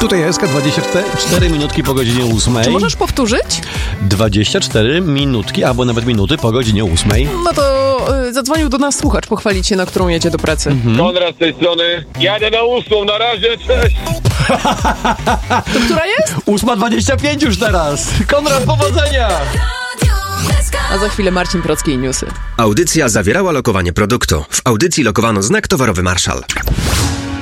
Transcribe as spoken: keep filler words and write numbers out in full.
Tutaj S K dwadzieścia cztery minutki po godzinie ósmej. Czy możesz powtórzyć? dwadzieścia cztery minutki, albo nawet minuty po godzinie ósmej. No to y, zadzwonił do nas słuchacz pochwalić się, na którą jedzie do pracy. Mhm. Konrad z tej strony. Jadę na ósmą, na razie, cześć! To która jest? ósma dwadzieścia pięć już teraz. Konrad, powodzenia! A za chwilę Marcin Procki i newsy. Audycja zawierała lokowanie produktu. W audycji lokowano znak towarowy Marszal.